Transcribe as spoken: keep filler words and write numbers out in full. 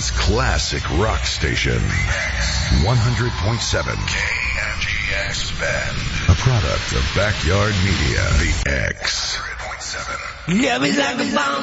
Bend's classic rock station. one hundred point seven K M G X Bend. A product of Backyard Media. The X. one hundred point seven Love is like a bomb.